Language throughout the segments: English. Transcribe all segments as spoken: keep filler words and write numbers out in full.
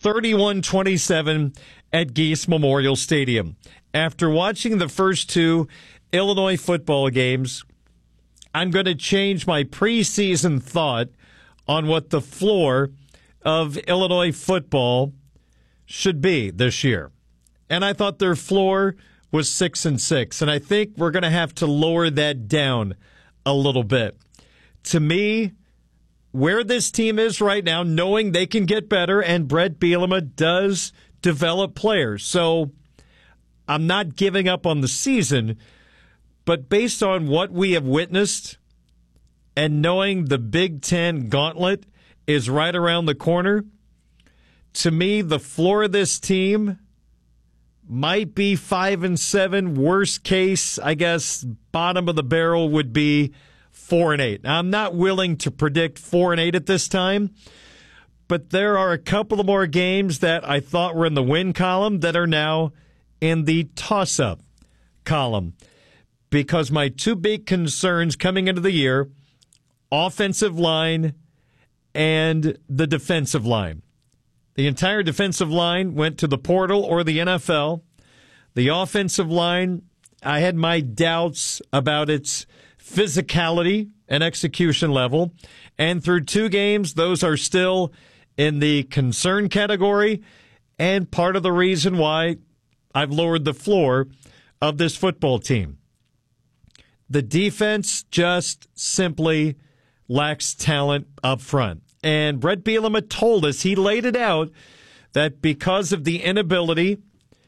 thirty-one twenty-seven at Geese Memorial Stadium. After watching the first two Illinois football games, I'm going to change my preseason thought on what the floor of Illinois football should be this year. And I thought their floor was six and six, and I think we're going to have to lower that down a little bit. To me, where this team is right now, knowing they can get better, and Brett Bielema does develop players. So I'm not giving up on the season, but based on what we have witnessed and knowing the Big Ten gauntlet is right around the corner, to me, the floor of this team might be five and seven. Worst case, I guess, bottom of the barrel would be four and eight. Now, I'm not willing to predict four and eight at this time, but there are a couple of more games that I thought were in the win column that are now in the toss-up column, because my two big concerns coming into the year, offensive line and the defensive line. The entire defensive line went to the portal or the N F L. The offensive line, I had my doubts about its physicality and execution level. And through two games, those are still in the concern category, and part of the reason why I've lowered the floor of this football team. The defense just simply lacks talent up front. And Brett Bielema told us, he laid it out, that because of the inability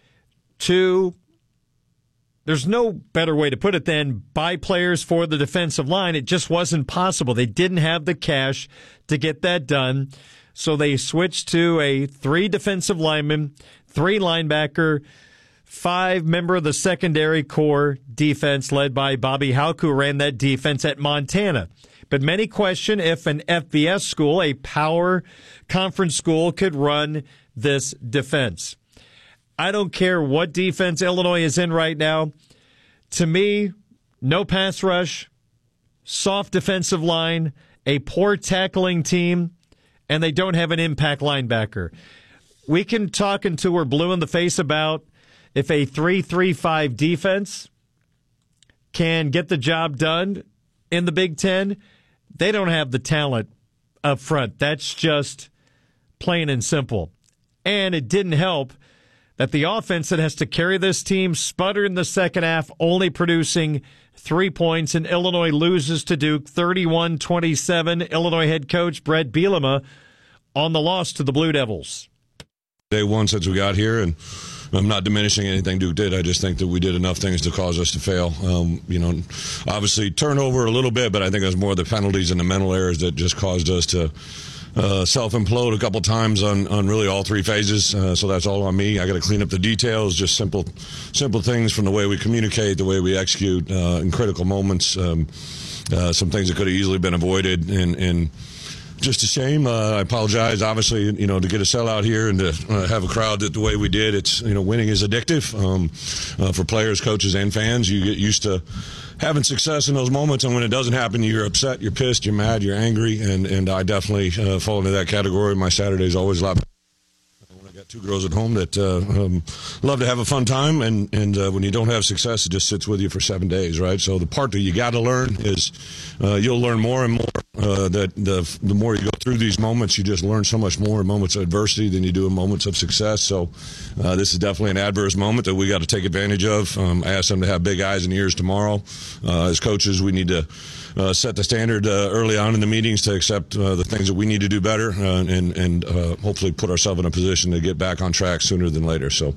to, there's no better way to put it than buy players for the defensive line, it just wasn't possible. They didn't have the cash to get that done. So they switched to a three defensive lineman, three linebacker, five member of the secondary core defense led by Bobby Hauck, who ran that defense at Montana. But many question if an F B S school, a power conference school, could run this defense. I don't care what defense Illinois is in right now. To me, no pass rush, soft defensive line, a poor tackling team, and they don't have an impact linebacker. We can talk until we're blue in the face about if a three three five defense can get the job done in the Big Ten. They don't have the talent up front. That's just plain and simple. And it didn't help that the offense that has to carry this team sputtered in the second half, only producing three points, and Illinois loses to Duke thirty-one twenty-seven. Illinois head coach Brett Bielema on the loss to the Blue Devils. Day one since we got here, and I'm not diminishing anything Duke did. I just think that we did enough things to cause us to fail. Um, you know, obviously turnover a little bit, but I think it was more the penalties and the mental errors that just caused us to uh, self-implode a couple times on, on really all three phases. Uh, so that's all on me. I got to clean up the details, just simple simple things from the way we communicate, the way we execute uh, in critical moments, um, uh, some things that could have easily been avoided, and, and just a shame. Uh, I apologize, obviously, you know, to get a sellout here and to uh, have a crowd that the way we did. It's, you know, winning is addictive um, uh, for players, coaches, and fans. You get used to having success in those moments, and when it doesn't happen, you're upset, you're pissed, you're mad, you're angry, and, and I definitely uh, fall into that category. My Saturday's always a lot better. Got two girls at home that uh, um, love to have a fun time, and, and uh, when you don't have success, it just sits with you for seven days, right? So the part that you got to learn is uh, you'll learn more and more. Uh, that the the more you go through these moments, you just learn so much more in moments of adversity than you do in moments of success. So uh, this is definitely an adverse moment that we got to take advantage of. Um, I asked them to have big eyes and ears tomorrow. Uh, as coaches, we need to Uh, set the standard uh, early on in the meetings to accept uh, the things that we need to do better, uh, and, and uh, hopefully put ourselves in a position to get back on track sooner than later. So,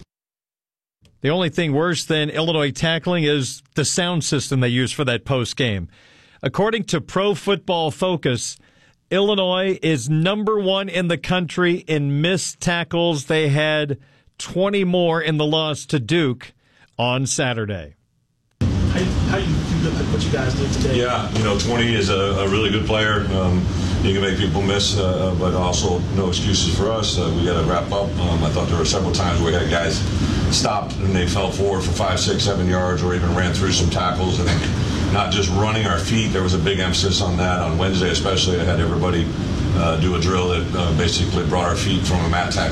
the only thing worse than Illinois tackling is the sound system they use for that post game. According to Pro Football Focus, Illinois is number one in the country in missed tackles. They had twenty more in the loss to Duke on Saturday. How, how you, you look at what you guys did today? Yeah, you know, twenty is a, a really good player. Um, you can make people miss, uh, but also no excuses for us. Uh, we got to wrap up. Um, I thought there were several times where we had guys stopped and they fell forward for five, six, seven yards, or even ran through some tackles. I think not just running our feet. There was a big emphasis on that on Wednesday, especially. I had everybody uh, do a drill that uh, basically brought our feet from a mat tackle